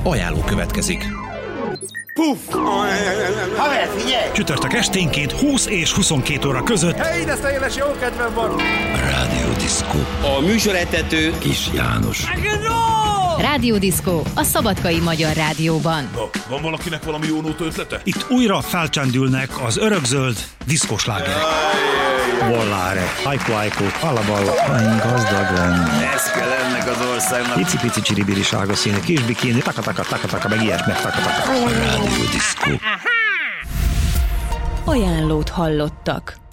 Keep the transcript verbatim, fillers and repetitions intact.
Ajánló következik. Puff! Haver, figyelj! Csütörtök esténként húsz és huszonkét óra között. Hey, ide széles, jó kedvem van! Rádió Diszkó. A műsorvezető Kis János. Rádió Diszkó a Szabadkai Magyar Rádióban. Na, van valakinek valami jó nóta ötlete? Itt újra felcsendülnek az örökzöld diszkoslágerek. Volláre, hajkó, hajkó, alaballa, annyi gazdag lenni. ez kell ennek az országnak. Icipici csiribiri sárga színű kis bikini, taka-taka, taka-taka, meg ilyesmek, taka-taka. Rádió Diszkó. Ajánlót hallottak.